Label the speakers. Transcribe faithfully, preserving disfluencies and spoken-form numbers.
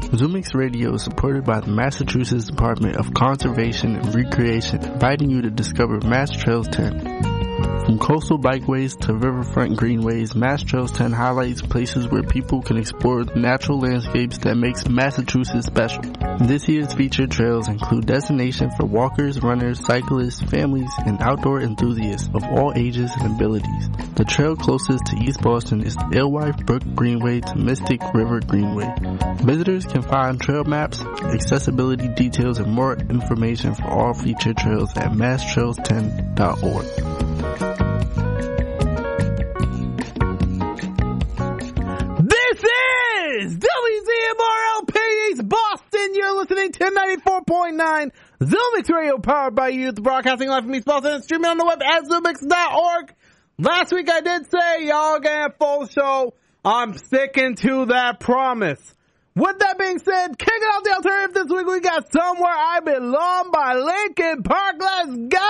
Speaker 1: Zoomix Radio is supported by the Massachusetts Department of Conservation and Recreation, inviting you to discover Mass Trails ten. From coastal bikeways to riverfront greenways, Mass Trails ten highlights places where people can explore the natural landscapes that makes Massachusetts special. This year's featured trails include destinations for walkers, runners, cyclists, families, and outdoor enthusiasts of all ages and abilities. The trail closest to East Boston is the Alewife Brook Greenway to Mystic River Greenway. Visitors can find trail maps, accessibility details, and more information for all featured trails at mass trails ten dot org.
Speaker 2: W Z M R L P East Boston, you're listening to ninety-four point nine Zoomix Radio, powered by Youth, broadcasting live from East Boston and streaming on the web at zoomix dot org. Last week I did say y'all get a full show. I'm sticking to that promise. With that being said, kicking off the alternative this week, we got Somewhere I Belong by Linkin Park. Let's go!